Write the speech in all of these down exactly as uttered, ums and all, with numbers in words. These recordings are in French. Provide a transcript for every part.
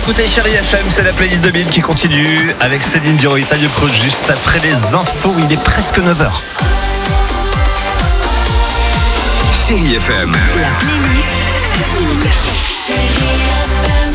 écoutez Chérie F M, c'est la playlist de Bill qui continue avec Céline Dion et Taille Creux juste après les infos. Il est presque neuf heures. Chérie F M, la playlist de Bill. Chérie F M.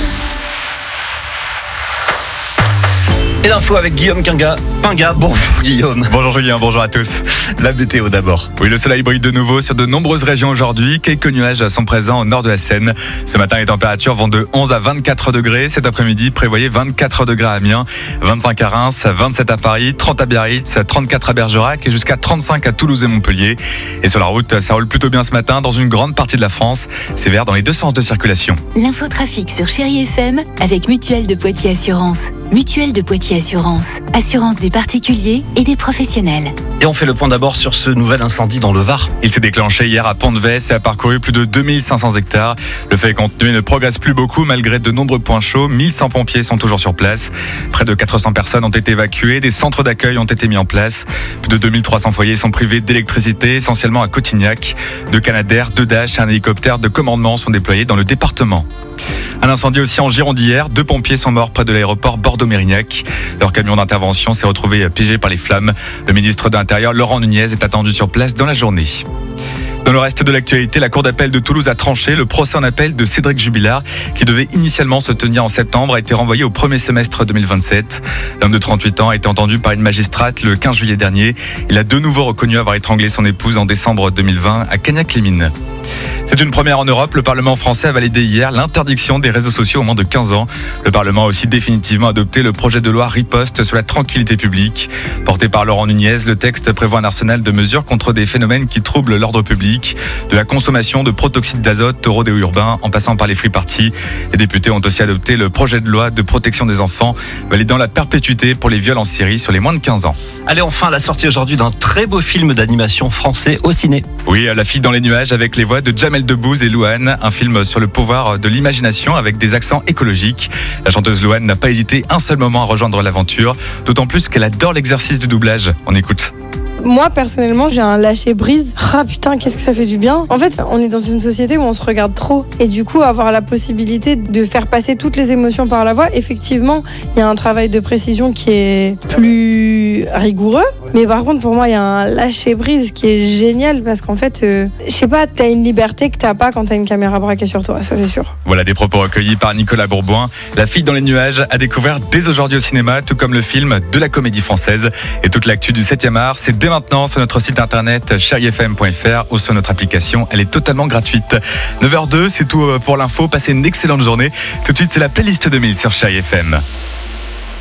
Et l'info avec Guillaume Pinga. Pinga, bonjour Guillaume. Bonjour Julien, bonjour à tous. La météo d'abord. Oui, le soleil brille de nouveau sur de nombreuses régions aujourd'hui. Quelques nuages sont présents au nord de la Seine. Ce matin, les températures vont de onze à vingt-quatre degrés. Cet après-midi, prévoyez vingt-quatre degrés à Amiens, vingt-cinq à Reims, vingt-sept à Paris, trente à Biarritz, trente-quatre à Bergerac et jusqu'à trente-cinq à Toulouse et Montpellier. Et sur la route, ça roule plutôt bien ce matin dans une grande partie de la France. C'est vert dans les deux sens de circulation. L'infotrafic sur Chérie F M avec Mutuelle de Poitiers Assurance. Mutuelle de Poitiers Assurance. Assurance des particuliers et des professionnels. Et on fait le point d'abord sur ce nouvel incendie dans le Var. Il s'est déclenché hier à Pont-de-Vesse et a parcouru plus de deux mille cinq cents hectares. Le feu contenu ne progresse plus beaucoup malgré de nombreux points chauds. mille cent pompiers sont toujours sur place. Près de quatre cents personnes ont été évacuées. Des centres d'accueil ont été mis en place. Plus de deux mille trois cents foyers sont privés d'électricité, essentiellement à Cotignac. Deux Canadair, deux Dash et un hélicoptère de commandement sont déployés dans le département. Un incendie aussi en Gironde hier. Deux pompiers sont morts près de l'aéroport Bordeaux-Mérignac. Leur camion d'intervention s'est retrouvé piégé par les flammes. Le ministre de l'Intérieur, Laurent Nunez, est attendu sur place dans la journée. Dans le reste de l'actualité, la Cour d'appel de Toulouse a tranché. Le procès en appel de Cédric Jubilard, qui devait initialement se tenir en septembre, a été renvoyé au premier semestre deux mille vingt-sept. L'homme de trente-huit ans a été entendu par une magistrate le quinze juillet dernier. Il a de nouveau reconnu avoir étranglé son épouse en décembre deux mille vingt à Cagnac-les-Mines. C'est une première en Europe. Le Parlement français a validé hier l'interdiction des réseaux sociaux au moins de quinze ans. Le Parlement a aussi définitivement adopté le projet de loi Riposte sur la tranquillité publique. Porté par Laurent Nunez, le texte prévoit un arsenal de mesures contre des phénomènes qui troublent l'ordre public, de la consommation de protoxyde d'azote au rodéo urbain en passant par les free parties. Les députés ont aussi adopté le projet de loi de protection des enfants, validant la perpétuité pour les viols en série sur les moins de quinze ans. Allez, enfin la sortie aujourd'hui d'un très beau film d'animation français au ciné. Oui, La fille dans les nuages avec les voix de Jamel Debbouze et Louane, un film sur le pouvoir de l'imagination avec des accents écologiques. La chanteuse Louane n'a pas hésité un seul moment à rejoindre l'aventure, d'autant plus qu'elle adore l'exercice du doublage. On écoute. Moi, personnellement, j'ai un lâcher-prise. Ah putain, qu'est-ce que ça fait du bien. En fait, on est dans une société où on se regarde trop. Et du coup, avoir la possibilité de faire passer toutes les émotions par la voix, effectivement, il y a un travail de précision qui est plus rigoureux. Mais par contre, pour moi, il y a un lâcher-prise qui est génial parce qu'en fait, euh, je sais pas, t'as une liberté que t'as pas quand t'as une caméra braquée sur toi, ça c'est sûr. Voilà des propos recueillis par Nicolas Bourboin. La fille dans les nuages à découvert dès aujourd'hui au cinéma, tout comme le film de la Comédie Française. Et toute l'actu du septième art, c'est dès maintenant sur notre site internet chérie f m point f r ou sur notre application. Elle est totalement gratuite. neuf heures deux, c'est tout pour l'info. Passez une excellente journée. Tout de suite, c'est la playlist de Bill sur Chérie F M.